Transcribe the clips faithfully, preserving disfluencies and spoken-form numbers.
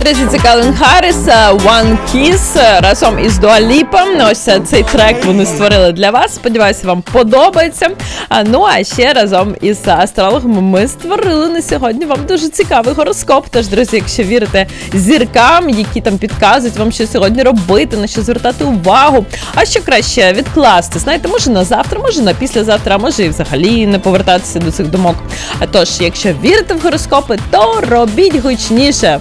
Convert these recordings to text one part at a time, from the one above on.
Друзі, це Калвін Харріс, One Kiss разом із Дуа Ліпа. Ось цей трек вони створили для вас. Сподіваюся, вам подобається. Ну, а ще разом із астрологами ми створили на сьогодні вам дуже цікавий гороскоп. Тож, друзі, якщо вірите зіркам, які там підказують вам, що сьогодні робити, на що звертати увагу, а що краще відкласти, знаєте, може на завтра, може на післязавтра, а може і взагалі не повертатися до цих думок. А тож, якщо вірите в гороскопи, то робіть гучніше.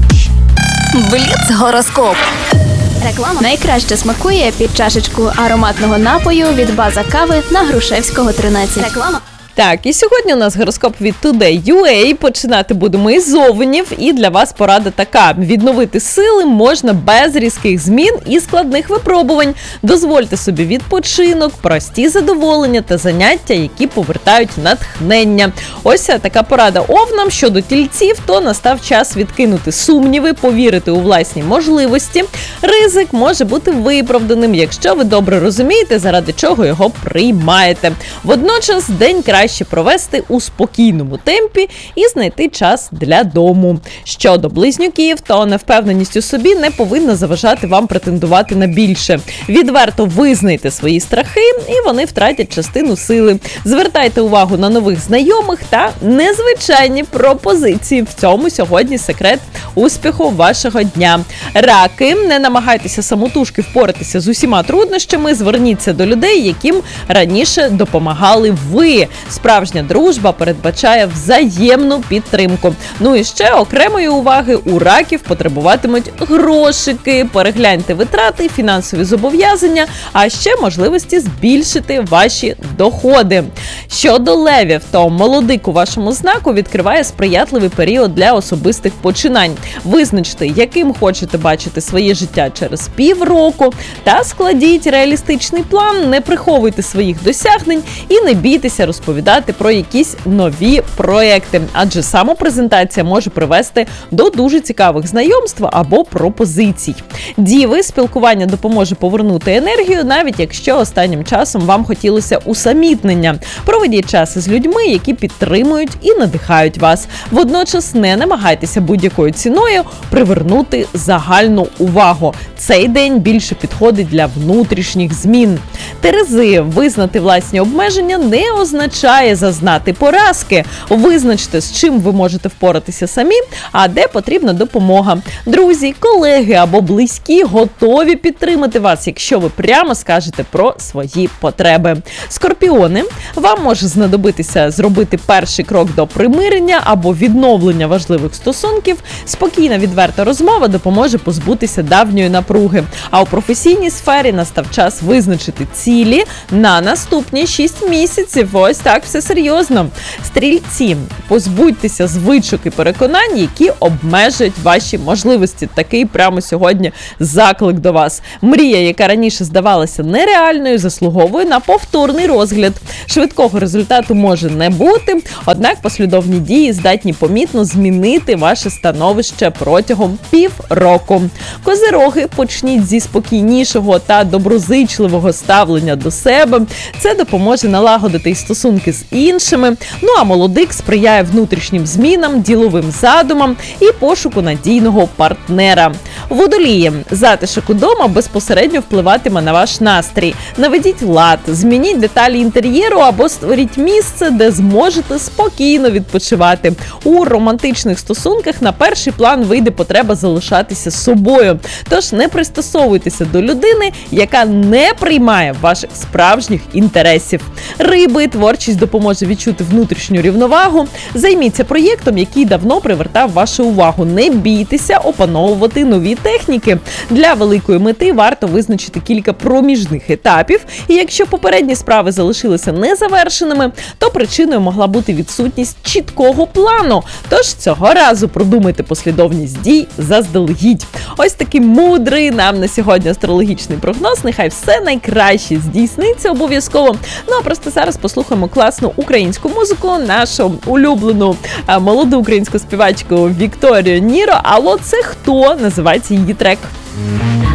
Бліц-гороскоп. Реклама. Найкраще смакує під чашечку ароматного напою від база кави на Грушевського, тринадцять. Реклама. Так, і сьогодні у нас гороскоп від Today точка ю а. Починати будемо із овнів. І для вас порада така. Відновити сили можна без різких змін і складних випробувань. Дозвольте собі відпочинок, прості задоволення та заняття, які повертають натхнення. Ось така порада овнам. Щодо тільців, то настав час відкинути сумніви, повірити у власні можливості. Ризик може бути виправданим, якщо ви добре розумієте, заради чого його приймаєте. Водночас день краще провести у спокійному темпі і знайти час для дому. Щодо близнюків, то невпевненість у собі не повинна заважати вам претендувати на більше. Відверто визнайте свої страхи, і вони втратять частину сили. Звертайте увагу на нових знайомих та незвичайні пропозиції. В цьому сьогодні секрет успіху вашого дня. Раки, не намагайтеся самотужки впоратися з усіма труднощами, зверніться до людей, яким раніше допомагали ви. Справжня дружба передбачає взаємну підтримку. Ну і ще окремої уваги у раків потребуватимуть грошики. Перегляньте витрати, фінансові зобов'язання, а ще можливості збільшити ваші доходи. Щодо левів, то молодик у вашому знаку відкриває сприятливий період для особистих починань. Визначте, яким хочете бачити своє життя через півроку, та складіть реалістичний план, не приховуйте своїх досягнень і не бійтеся розповідати про якісь нові проекти, адже самопрезентація може привести до дуже цікавих знайомств або пропозицій. Діви, спілкування допоможе повернути енергію, навіть якщо останнім часом вам хотілося усамітнення. Проведіть час із людьми, які підтримують і надихають вас. Водночас не намагайтеся будь-якою ціною привернути загальну увагу. Цей день більше підходить для внутрішніх змін. Терези, визнати власні обмеження не означає зазнати поразки. Визначте, з чим ви можете впоратися самі, а де потрібна допомога. Друзі, колеги або близькі готові підтримати вас, якщо ви прямо скажете про свої потреби. Скорпіони, вам може знадобитися зробити перший крок до примирення або відновлення важливих стосунків. Спокійна, відверта розмова допоможе позбутися давньої напруги. А у професійній сфері настав час визначити цілі на наступні шість місяців. Ось так все серйозно. Стрільці, позбудьтеся звичок і переконань, які обмежують ваші можливості. Такий прямо сьогодні заклик до вас. Мрія, яка раніше здавалася нереальною, заслуговує на повторний розгляд. Швидкого результату може не бути, однак послідовні дії здатні помітно змінити ваше становище протягом півроку. Козироги, почніть зі спокійнішого та доброзичливого ставлення до себе. Це допоможе налагодити стосунки з іншими. Ну а молодик сприяє внутрішнім змінам, діловим задумам і пошуку надійного партнера. Водолії, затишок удома безпосередньо впливатиме на ваш настрій. Наведіть лад, змініть деталі інтер'єру або створіть місце, де зможете спокійно відпочивати. У романтичних стосунках на перший план вийде потреба залишатися собою. Тож не пристосовуйтеся до людини, яка не приймає ваших справжніх інтересів. Риби, творчість допоможе відчути внутрішню рівновагу. Займіться проєктом, який давно привертав вашу увагу. Не бійтеся опановувати нові техніки. Для великої мети варто визначити кілька проміжних етапів. І якщо попередні справи залишилися незавершеними, то причиною могла бути відсутність чіткого плану. Тож цього разу продумайте послідовність дій заздалегідь. Ось такий мудрий нам на сьогодні астрологічний прогноз. Нехай все найкраще здійсниться обов'язково. Ну а просто зараз послухаємо класну українську музику, нашу улюблену а, молоду українську співачку Вікторію Ніро. Алло, це хто? Називається її трек.